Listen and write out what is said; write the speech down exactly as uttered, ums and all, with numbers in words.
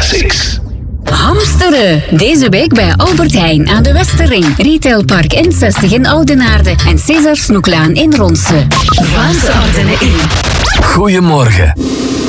Classics. Hamsteren. Deze week bij Albert Heijn aan de Westerring. Retailpark N zestig in Oudenaarde en César Snoeklaan in Ronse. Vlaamse Ardennen in. Goedemorgen.